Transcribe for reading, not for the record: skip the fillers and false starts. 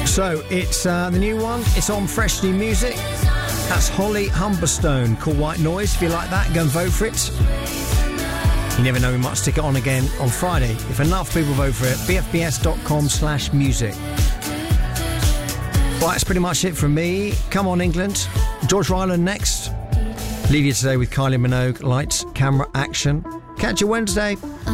So it's the new one. It's on Fresh New Music. That's Holly Humberstone, called White Noise. If you like that, go and vote for it. You never know, we might stick it on again on Friday. If enough people vote for it, bfbs.com/music. Right, that's pretty much it from me. Come on, England. George Ryland next. Leave you today with Kylie Minogue. Lights, camera, action. Catch you Wednesday.